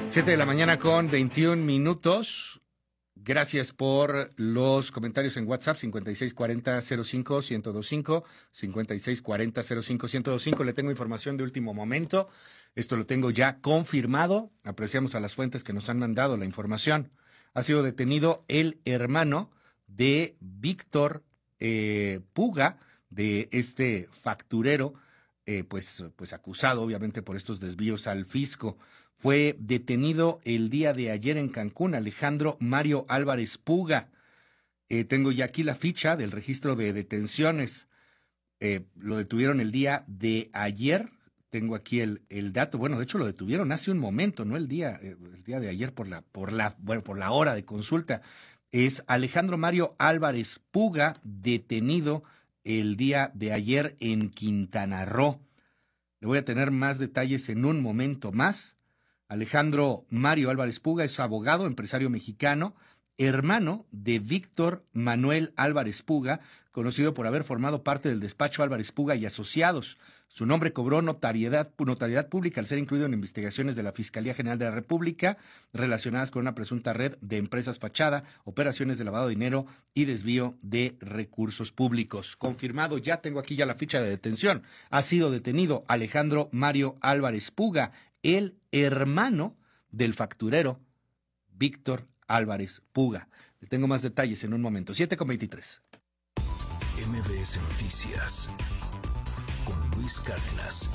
7 de la mañana con 21 minutos. Gracias por los comentarios en WhatsApp 5640-05-1025, 5640-05-1025. Le tengo información de último momento. Esto lo tengo ya confirmado. Apreciamos a las fuentes que nos han mandado la información. Ha sido detenido el hermano de Víctor Puga, de este facturero, pues acusado obviamente por estos desvíos al fisco. Fue detenido el día de ayer en Cancún, Alejandro Mario Álvarez Puga. Tengo ya aquí la ficha del registro de detenciones. Lo detuvieron el día de ayer. Tengo aquí el dato. Bueno, de hecho lo detuvieron hace un momento, no el día de ayer por la hora de consulta. Es Alejandro Mario Álvarez Puga, detenido el día de ayer en Quintana Roo. Le voy a tener más detalles en un momento más. Alejandro Mario Álvarez Puga es abogado, empresario mexicano, hermano de Víctor Manuel Álvarez Puga, conocido por haber formado parte del despacho Álvarez Puga y Asociados. Su nombre cobró notariedad pública al ser incluido en investigaciones de la Fiscalía General de la República relacionadas con una presunta red de empresas fachada, operaciones de lavado de dinero y desvío de recursos públicos. Confirmado, ya tengo aquí ya la ficha de detención. Ha sido detenido Alejandro Mario Álvarez Puga, el hermano del facturero Víctor Álvarez Puga. Le tengo más detalles en un momento. 7:23. MBS Noticias con Luis Cárdenas.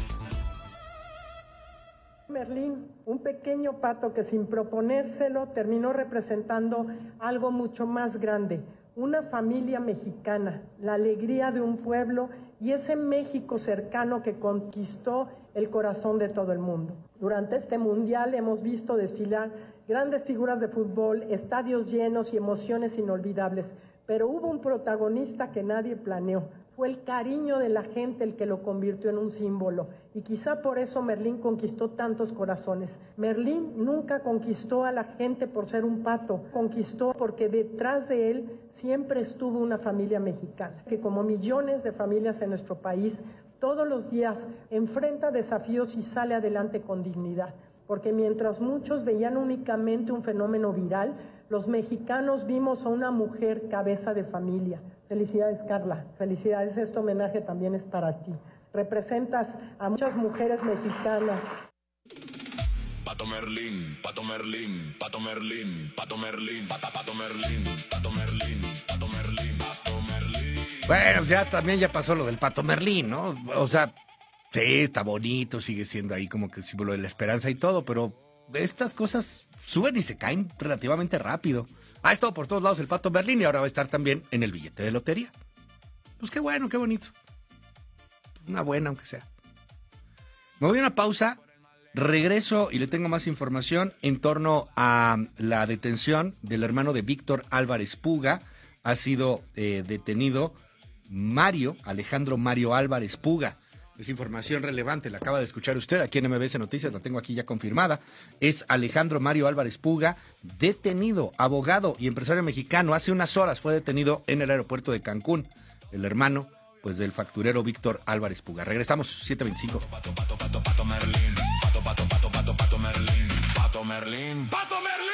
Merlín, un pequeño pato que sin proponérselo terminó representando algo mucho más grande, una familia mexicana, la alegría de un pueblo y ese México cercano que conquistó el corazón de todo el mundo. Durante este mundial hemos visto desfilar grandes figuras de fútbol, estadios llenos y emociones inolvidables, pero hubo un protagonista que nadie planeó. Fue el cariño de la gente el que lo convirtió en un símbolo y quizá por eso Merlín conquistó tantos corazones. Merlín nunca conquistó a la gente por ser un pato, conquistó porque detrás de él siempre estuvo una familia mexicana, que como millones de familias en nuestro país, todos los días enfrenta desafíos y sale adelante con dignidad. Porque mientras muchos veían únicamente un fenómeno viral, los mexicanos vimos a una mujer cabeza de familia. Felicidades, Carla. Felicidades. Este homenaje también es para ti. Representas a muchas mujeres mexicanas. Pato Merlín, Pato Merlín, Pato Merlín, Pato Merlín, Pato Merlín, Pato Merlín, Pato Merlín, Pato Merlín. Bueno, ya pasó lo del Pato Merlín, ¿no? O sea, sí, está bonito, sigue siendo ahí como que el símbolo de la esperanza y todo, pero estas cosas suben y se caen relativamente rápido. Ha estado por todos lados el Pato Merlín y ahora va a estar también en el billete de lotería. Pues qué bueno, qué bonito. Una buena, aunque sea. Me voy a una pausa, regreso y le tengo más información en torno a la detención del hermano de Víctor Álvarez Puga. Ha sido detenido Alejandro Mario Álvarez Puga. Es información relevante, la acaba de escuchar usted aquí en MBS Noticias, la tengo aquí ya confirmada. Es Alejandro Mario Álvarez Puga, detenido, abogado y empresario mexicano. Hace unas horas fue detenido en el aeropuerto de Cancún, el hermano pues del facturero Víctor Álvarez Puga. Regresamos, 7:25. Pato Merlín, Pato Merlín, Pato Merlín, Pato Merlín.